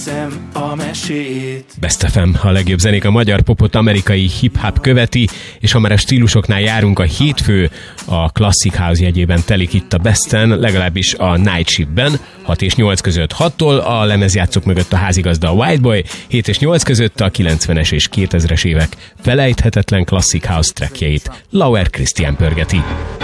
A mesét. Best FM, a legjobb zenék, a magyar popot amerikai hip-hop követi, és ha már a stílusoknál járunk, a hétfő a Classic House jegyében telik itt a Besten, legalábbis a Night Shiftben, 6 és 8 között 6-tól, a lemezjátszók mögött a házigazda a White Boy, 7 és 8 között a 90-es és 2000-es évek felejthetetlen Classic House trackjeit Lauer Christian pörgeti.